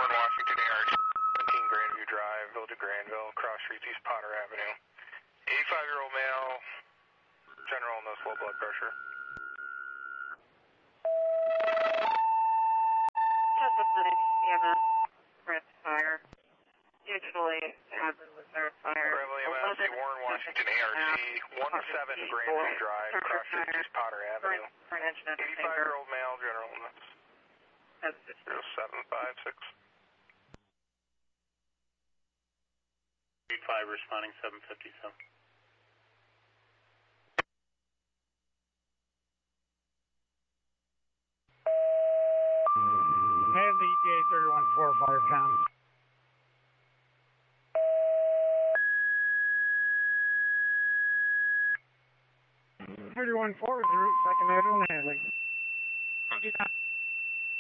Warren, Washington, AR 17 Grandview Drive, Village of Granville, cross streets East Potter Avenue. 85-year-old male, general illness, low blood pressure. Tesla Clinic, EMS, red fire. Usually happens with their fire. Gravel EMS, Warren, Washington, ARC, 17 Grandview Drive, cross streets East Potter Avenue. 85-year-old male, general illness. 0756. 35 responding 757. I have the ETA 3145 pounds. 31-4 is the route, second Avenue, Hadley.